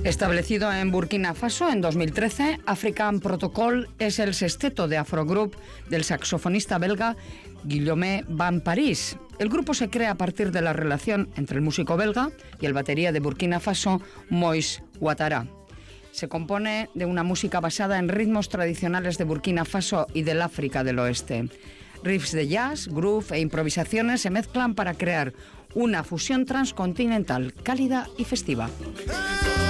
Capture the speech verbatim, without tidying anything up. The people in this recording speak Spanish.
Establecido en Burkina Faso en dos mil trece, African Protocol es el sexteto de Afrogroup del saxofonista belga Guillaume Van Paris. El grupo se crea a partir de la relación entre el músico belga y el batería de Burkina Faso, Moïse Ouattara. Se compone de una música basada en ritmos tradicionales de Burkina Faso y del África del Oeste. Riffs de jazz, groove e improvisaciones se mezclan para crear una fusión transcontinental cálida y festiva.